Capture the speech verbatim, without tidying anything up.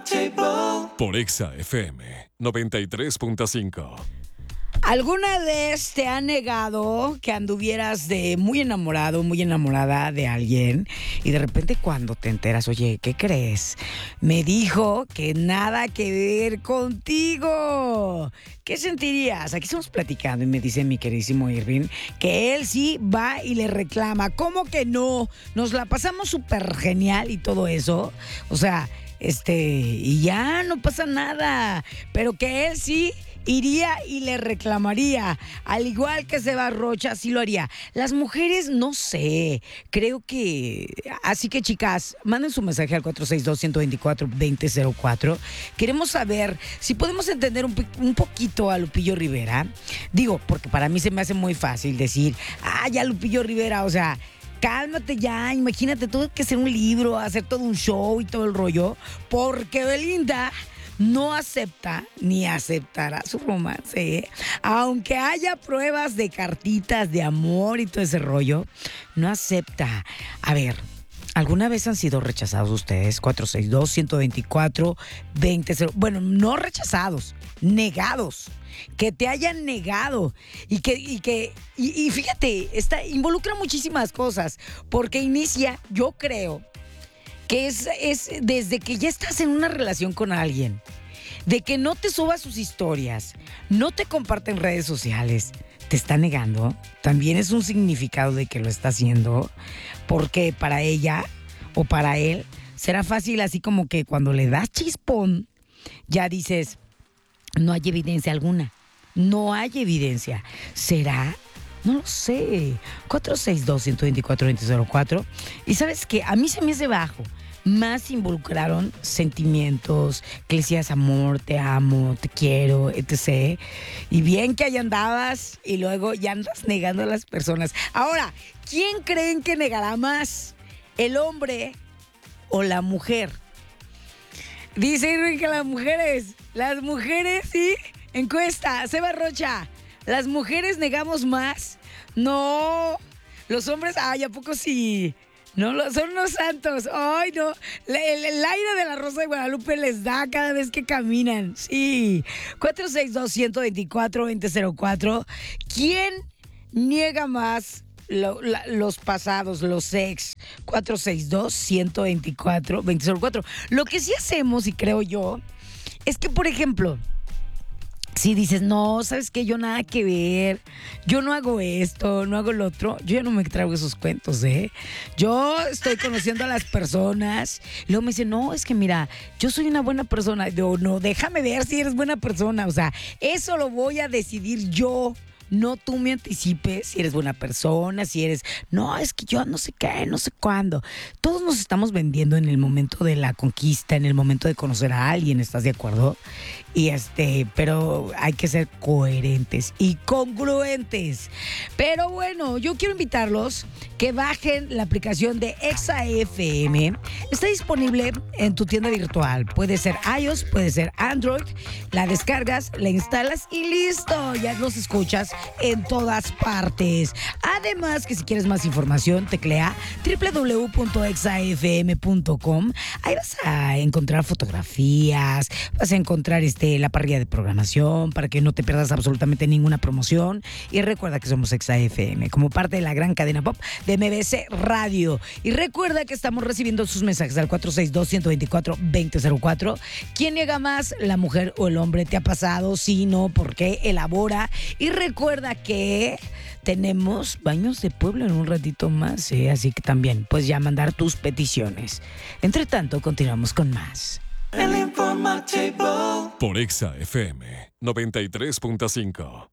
Por Exa F M noventa y tres punto cinco. ¿Alguna vez te ha negado que anduvieras de muy enamorado, muy enamorada de alguien y de repente cuando te enteras, oye, ¿qué crees? Me dijo que nada que ver contigo. ¿Qué sentirías? Aquí estamos platicando y me dice mi queridísimo Irving que él sí va y le reclama. ¿Cómo que no? Nos la pasamos súper genial y todo eso. O sea, este, y ya no pasa nada. Pero que él sí iría y le reclamaría, al igual que Seba Rocha, sí lo haría. Las mujeres, no sé, creo que... Así que, chicas, manden su mensaje al cuatro seis dos, uno dos cuatro, dos cero cero cuatro. Queremos saber si podemos entender un, un poquito a Lupillo Rivera. Digo, porque para mí se me hace muy fácil decir, ah, ya Lupillo Rivera, o sea... Cálmate ya, imagínate, tuve que hacer un libro, hacer todo un show y todo el rollo, porque Belinda no acepta ni aceptará su romance, ¿eh? Aunque haya pruebas de cartitas de amor y todo ese rollo, no acepta. A ver, ¿alguna vez han sido rechazados ustedes? cuatro seis dos, uno dos cuatro, dos cero. Bueno, no rechazados, negados. Que te hayan negado y que, y que, y, y fíjate, está, involucra muchísimas cosas, porque inicia, yo creo, que es, es desde que ya estás en una relación con alguien, de que no te suba sus historias, no te comparte en redes sociales, te está negando, también es un significado de que lo está haciendo, porque para ella o para él será fácil así como que cuando le das chispón, ya dices, no hay evidencia alguna, no hay evidencia. ¿Será? No lo sé. cuatro seis dos, uno dos cuatro, dos cero cuatro. Y ¿sabes qué? A mí se me hace bajo. Más involucraron sentimientos, que le decías amor, te amo, te quiero, etcétera. Y bien que ahí andabas y luego ya andas negando a las personas. Ahora, ¿quién creen que negará más? ¿El hombre o la mujer? Dice Irving que las mujeres, las mujeres, sí. Encuesta, Seba Rocha, ¿las mujeres negamos más? No, los hombres, ay, ¿a poco sí? No, son unos santos. Ay, no, el, el aire de la Rosa de Guadalupe les da cada vez que caminan. Sí, cuatro seis dos, uno dos cuatro, dos cero cuatro. ¿Quién niega más Lo, la, los pasados, los ex? Cuatro seis dos, uno dos cuatro, dos cero cuatro. Lo que sí hacemos, y creo yo, es que, por ejemplo, si dices, no, ¿sabes qué? Yo nada que ver, yo no hago esto, no hago lo otro, yo ya no me traigo esos cuentos, ¿eh? Yo estoy conociendo a las personas, y luego me dicen, no, es que mira, yo soy una buena persona. Yo, no, déjame ver si eres buena persona, o sea, eso lo voy a decidir yo. No tú me anticipes si eres buena persona, si eres... No, es que yo no sé qué, no sé cuándo. Todos nos estamos vendiendo en el momento de la conquista, en el momento de conocer a alguien, ¿estás de acuerdo? Y este, pero hay que ser coherentes y congruentes. Pero bueno, yo quiero invitarlos que bajen la aplicación de Exa F M. Está disponible en tu tienda virtual. Puede ser iOS, puede ser Android. La descargas, la instalas y listo. Ya los escuchas en todas partes. Además, que si quieres más información, teclea doble u doble u doble u punto exa f m punto com. Ahí vas a encontrar fotografías, vas a encontrar este, la parrilla de programación para que no te pierdas absolutamente ninguna promoción. Y recuerda que somos Exa F M, como parte de la gran cadena pop de M B S Radio. Y recuerda que estamos recibiendo sus mensajes al cuatro seis dos, uno dos cuatro, dos cero cuatro. ¿Quién niega más, la mujer o el hombre? ¿Te ha pasado? Sí, no, ¿por qué? Elabora. Y recuerda que tenemos baños de pueblo en un ratito más, ¿eh? Así que también puedes ya mandar tus peticiones. Entre tanto, continuamos con más. Por Exa F M noventa y tres punto cinco.